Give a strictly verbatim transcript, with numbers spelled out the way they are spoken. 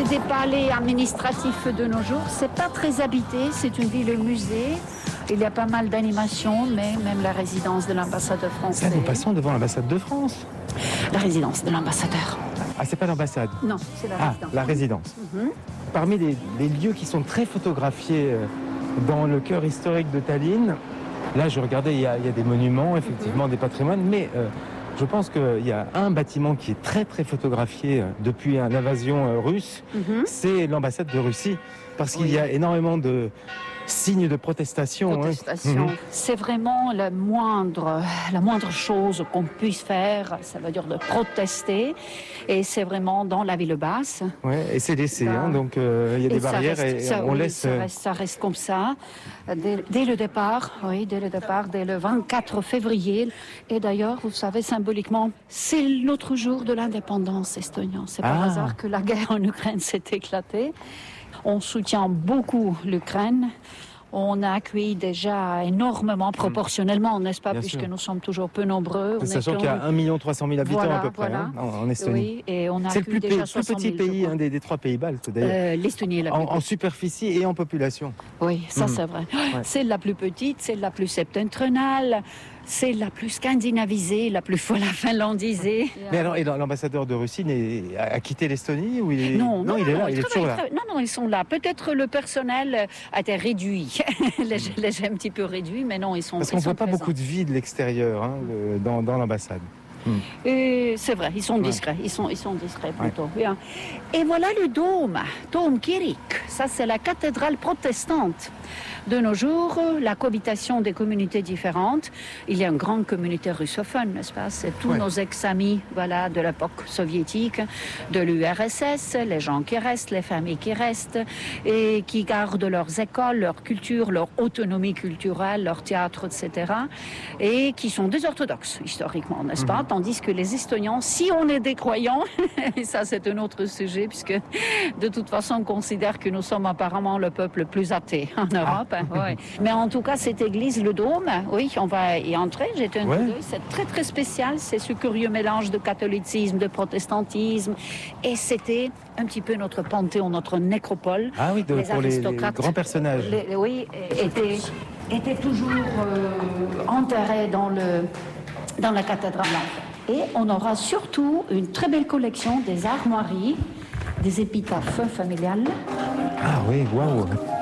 des palais administratifs de nos jours. C'est pas très habité, c'est une ville-musée. Il y a pas mal d'animations, mais même la résidence de l'ambassadeur français. Là, nous passons devant l'ambassade de France. La résidence de l'ambassadeur. Ah, c'est pas l'ambassade? Non, c'est la ah, résidence. la résidence. Mm-hmm. Parmi les, les lieux qui sont très photographiés euh, dans le cœur historique de Tallinn, là, je regardais, il y a, il y a des monuments, effectivement, mm-hmm. des patrimoines, mais euh, je pense qu'il y a un bâtiment qui est très, très photographié euh, depuis l'invasion euh, russe, mm-hmm. c'est l'ambassade de Russie, parce qu'il oui. y a énormément de signe de protestation. protestation. Hein. C'est vraiment la moindre, la moindre chose qu'on puisse faire, ça veut dire de protester. Et c'est vraiment dans la ville basse. Ouais, et c'est laissé, bah, hein, donc euh, il y a des barrières reste, et ça, on oui, laisse... Ça reste, ça reste comme ça. Dès, dès le départ, oui, dès le départ, dès le vingt-quatre février. Et d'ailleurs, vous savez, symboliquement, c'est l'autre jour de l'indépendance estonienne. C'est par ah. hasard que la guerre en Ukraine s'est éclatée. On soutient beaucoup l'Ukraine. On a accueilli déjà énormément, proportionnellement, n'est-ce pas, Bien puisque sûr. nous sommes toujours peu nombreux. Sachant qu'il y a un million trois cent mille habitants voilà, à peu près voilà. hein, en, en Estonie. Oui, et on a c'est le plus, déjà plus petit pays hein, des, des trois pays baltes, d'ailleurs. Euh, L'Estonie est la plus en, petite. En superficie et en population. Oui, ça mmh. c'est vrai. Ouais. C'est la plus petite, c'est la plus septentrionale. C'est la plus scandinavisée, la plus la finlandisée. Mais alors, et l'ambassadeur de Russie a, a quitté l'Estonie ou il est... Non, non, non, il est non, là, il, il est toujours là. Non, non, ils sont là. Peut-être le personnel a été réduit, léger, léger, un petit peu réduit, mais non, ils sont. Parce qu'on ne voit pas présents. beaucoup de vie de l'extérieur hein, le, dans, dans l'ambassade. Hmm. Et c'est vrai, ils sont discrets, ouais. ils sont, ils sont discrets plutôt. Ouais. Bien. Et voilà le dôme, Dôme Kirik. Ça, c'est la cathédrale protestante. De nos jours, la cohabitation des communautés différentes. Il y a une grande communauté russophone, n'est-ce pas? C'est tous ouais. nos ex-amis, voilà, de l'époque soviétique, de l'U R S S, les gens qui restent, les familles qui restent et qui gardent leurs écoles, leur culture, leur autonomie culturelle, leur théâtre, et cetera. Et qui sont des orthodoxes historiquement, n'est-ce pas? Mm-hmm. Tandis que les Estoniens, si on est des croyants, et ça c'est un autre sujet, puisque de toute façon on considère que nous sommes apparemment le peuple le plus athée en Europe. Ah. Ouais. Mais en tout cas, cette église, le dôme, oui, on va y entrer. J'ai un ouais. C'est très très spécial. C'est ce curieux mélange de catholicisme, de protestantisme, et c'était un petit peu notre panthéon, notre nécropole. Ah oui, de, les pour les, les grands personnages. Les, oui, étaient, étaient toujours euh, enterrés dans le dans la cathédrale. Et on aura surtout une très belle collection des armoiries, des épitaphes familiales. Ah oui, waouh.